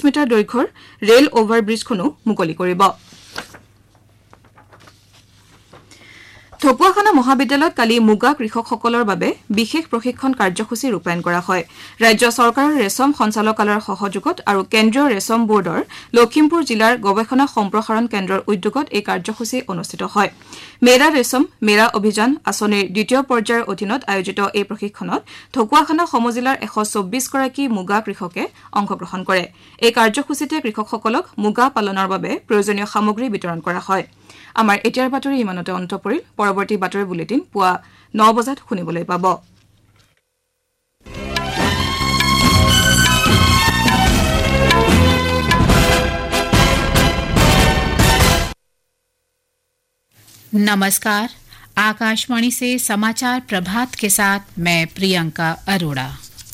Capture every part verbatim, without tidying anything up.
Metre দৈৰ্ঘ্যৰ rail অভাৰব্ৰিজখনো মুকলি কৰিব। ঢকুৱাখানা মহাবিদ্যালয়ত কালি মুগা কৃষকসকলৰ বাবে বিশেষ প্ৰশিক্ষণ কাৰ্যসূচী ৰূপায়ণ কৰা হয়। ৰাজ্য চৰকাৰৰ ৰেচম সঞ্চালকালয়ৰ সহযোগত আৰু কেন্দ্ৰীয় ৰেচম বোৰ্ডৰ লখিমপুৰ জিলাৰ গৱেষণা সম্প্ৰসাৰণ কেন্দ্ৰৰ উদ্যোগত এই কাৰ্যসূচী অনুষ্ঠিত হয়। মেৰা ৰেচম মেৰা অভিযান আঁচনিৰ দ্বিতীয় পৰ্যায়ৰ অধীনত আয়োজিত এই প্ৰশিক্ষণত ঢকুৱাখানা সমজিলাৰ এশ চৌব্বিছ গৰাকী মুগা কৃষকে অংশগ্ৰহণ কৰে। এই কাৰ্যসূচীতে কৃষকসকলক মুগা পালনৰ বাবে প্ৰয়োজনীয় সামগ্ৰী বিতৰণ কৰা হয়। আমাৰ এতিয়াৰ বাতৰি ইমানতে অন্ত পৰিল। পৰৱৰ্তী বাতৰি বুলেটিন পুৱা ন বজাত শুনিবলৈ পাব। नमस्कार, आकाशवाणी से समाचार प्रभात के साथ मैं प्रियंका अरोड़ा।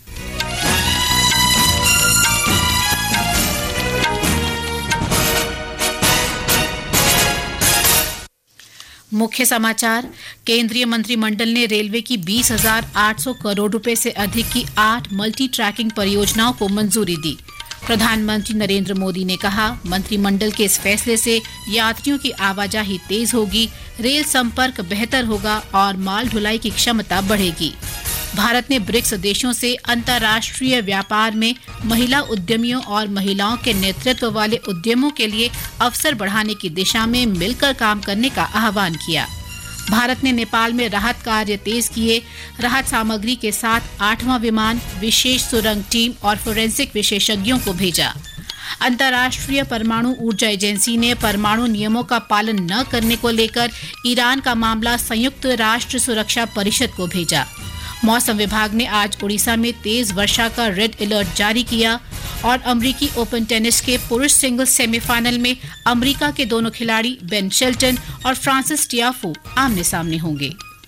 मुख्य समाचार। केंद्रीय मंत्रिमंडल ने रेलवे की बीस हजार आठ सौ करोड़ रुपए से अधिक की आठ मल्टी ट्रैकिंग परियोजनाओं को मंजूरी दी। प्रधानमंत्री नरेंद्र मोदी ने कहा, मंत्रिमंडल के इस फैसले से यात्रियों की आवाजाही तेज होगी, रेल संपर्क बेहतर होगा और माल ढुलाई की क्षमता बढ़ेगी। भारत ने ब्रिक्स देशों से अंतर्राष्ट्रीय व्यापार में महिला उद्यमियों और महिलाओं के नेतृत्व वाले उद्यमों के लिए अवसर बढ़ाने की दिशा में मिलकर काम करने का आह्वान किया। भारत ने नेपाल में राहत कार्य तेज किए। राहत सामग्री के साथ आठवां विमान, विशेष सुरंग टीम और फोरेंसिक विशेषज्ञों को भेजा। अंतर्राष्ट्रीय परमाणु ऊर्जा एजेंसी ने परमाणु नियमों का पालन न करने को लेकर ईरान का मामला संयुक्त राष्ट्र सुरक्षा परिषद को भेजा। मौसम विभाग ने आज उड़ीसा में तेज वर्षा का रेड अलर्ट जारी किया और अमेरिकी ओपन टेनिस के पुरुष सिंगल्स सेमीफाइनल में अमेरिका के दोनों खिलाड़ी बेन शेल्टन और फ्रांसिस टियाफो आमने सामने होंगे।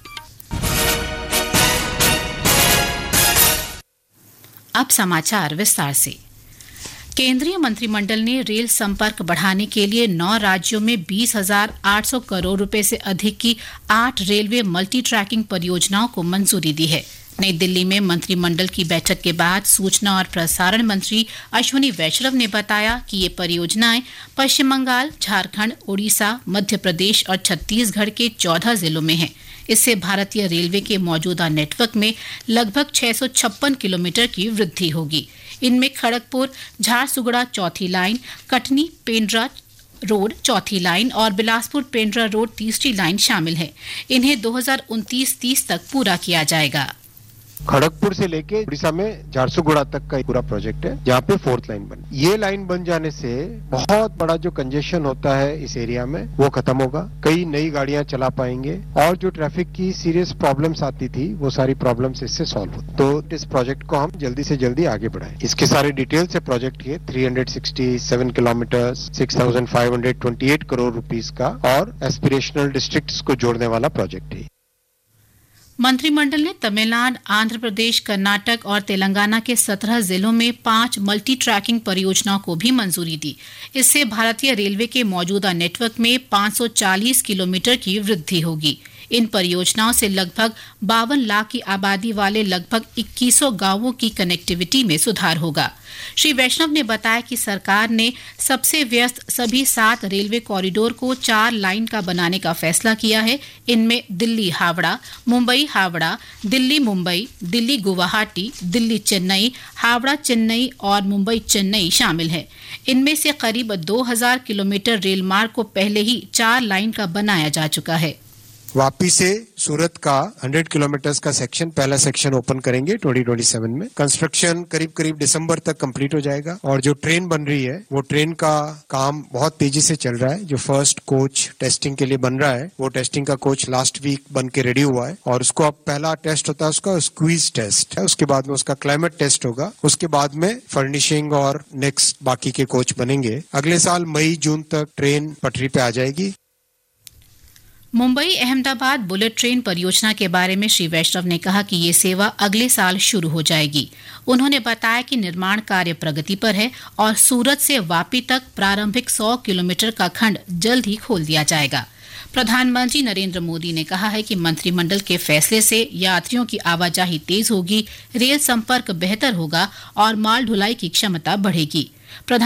अब समाचार विस्तार से। केंद्रीय मंत्रिमंडल ने रेल संपर्क बढ़ाने के लिए नौ राज्यों में बीस हजार आठ सौ करोड़ रुपए से अधिक की आठ रेलवे मल्टी ट्रैकिंग परियोजनाओं को मंजूरी दी है। नई दिल्ली में मंत्रिमंडल की बैठक के बाद सूचना और प्रसारण मंत्री अश्विनी वैष्णव ने बताया कि ये परियोजनाएं पश्चिम बंगाल, झारखंड, उड़ीसा, मध्य प्रदेश और छत्तीसगढ़ के चौदह जिलों में हैं। इससे भारतीय रेलवे के मौजूदा नेटवर्क में लगभग छह सौ छप्पन किलोमीटर की वृद्धि होगी। इनमें खड़गपुर झारसुगड़ा चौथी लाइन, कटनी पेंड्रा रोड चौथी लाइन और बिलासपुर पेंड्रा रोड तीसरी लाइन शामिल है। इन्हें दो हज़ार उनतीस तीस तक पूरा किया जाएगा। खड़गपुर से लेके उड़ीसा में झारसुगुड़ा तक का पूरा प्रोजेक्ट है, जहाँ पे फोर्थ लाइन बन ये लाइन बन जाने से बहुत बड़ा जो कंजेशन होता है इस एरिया में वो खत्म होगा। कई नई गाड़ियां चला पाएंगे और जो ट्रैफिक की सीरियस प्रॉब्लम्स आती थी वो सारी प्रॉब्लम्स इससे सॉल्व हो। तो इस प्रोजेक्ट को हम जल्दी से जल्दी आगे बढ़ाएं। इसके सारे डिटेल से प्रोजेक्ट के तीन सौ सरसठ किलोमीटर, छह हज़ार पाँच सौ अट्ठाईस करोड़ रुपीस का और एस्पिरेशनल डिस्ट्रिक्ट्स को जोड़ने वाला प्रोजेक्ट है। मंत्रिमंडल ने तमिलनाडु, आंध्र प्रदेश, कर्नाटक और तेलंगाना के सत्रह जिलों में पांच मल्टी ट्रैकिंग परियोजनाओं को भी मंजूरी दी। इससे भारतीय रेलवे के मौजूदा नेटवर्क में पाँच सौ चालीस किलोमीटर की वृद्धि होगी। इन परियोजनाओं से लगभग बावन लाख की आबादी वाले लगभग इक्कीस सौ गांवों की कनेक्टिविटी में सुधार होगा। श्री वैष्णव ने बताया कि सरकार ने सबसे व्यस्त सभी सात रेलवे कॉरिडोर को चार लाइन का बनाने का फैसला किया है। इनमें दिल्ली हावड़ा, मुंबई हावड़ा, दिल्ली मुंबई, दिल्ली गुवाहाटी, दिल्ली चेन्नई, हावड़ा चेन्नई और मुंबई चेन्नई शामिल है। इनमें से करीब दो हज़ार किलोमीटर रेल मार्ग को पहले ही चार लाइन का बनाया जा चुका है। वापी से सूरत का सौ किलोमीटर का सेक्शन, पहला सेक्शन ओपन करेंगे दो हज़ार सत्ताईस में। कंस्ट्रक्शन करीब करीब दिसंबर तक कंप्लीट हो जाएगा और जो ट्रेन बन रही है वो ट्रेन का काम बहुत तेजी से चल रहा है। जो फर्स्ट कोच टेस्टिंग के लिए बन रहा है वो टेस्टिंग का कोच लास्ट वीक बन के रेडी हुआ है और उसको अब पहला टेस्ट होता है उसका स्क्वीज टेस्ट है। उसके बाद में उसका क्लाइमेट टेस्ट होगा। उसके बाद में फर्निशिंग और नेक्स्ट बाकी के कोच बनेंगे। अगले साल मई जून तक ट्रेन पटरी पे आ जाएगी। मुंबई अहमदाबाद बुलेट ट्रेन परियोजना के बारे में श्री वैष्णव ने कहा कि ये सेवा अगले साल शुरू हो जाएगी। उन्होंने बताया कि निर्माण कार्य प्रगति पर है और सूरत से वापी तक प्रारंभिक सौ किलोमीटर का खंड जल्द ही खोल दिया जाएगा। प्रधानमंत्री नरेंद्र मोदी ने कहा है कि मंत्रिमंडल के फैसले से यात्रियों की आवाजाही तेज होगी, रेल संपर्क बेहतर होगा और माल ढुलाई की क्षमता बढ़ेगी।